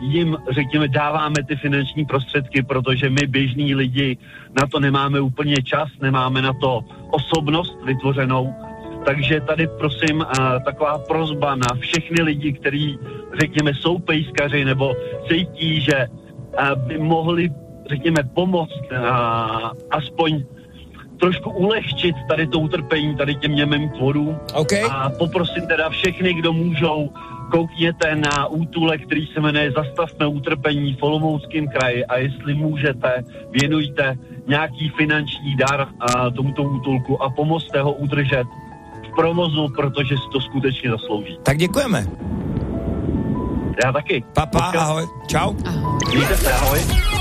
jim, řekněme, dáváme ty finanční prostředky, protože my běžní lidi na to nemáme úplně čas, nemáme na to osobnost vytvořenou. Takže tady prosím taková prosba na všechny lidi, kteří, řekněme, jsou pejskaři nebo cítí, že by mohli, řekněme, pomoct aspoň trošku ulehčit tady to utrpení tady těm němým tvorům. Okay. A poprosím teda všechny, kdo můžou, koukněte na útulek, který se jmenuje Zastavme utrpení v Olomouckém kraji a jestli můžete, věnujte nějaký finanční dar tomuto útulku a pomozte ho udržet v provozu, protože si to skutečně zaslouží. Tak děkujeme. Já taky. Papa, ahoj. Čau. Ahoj. Mějte se, ahoj.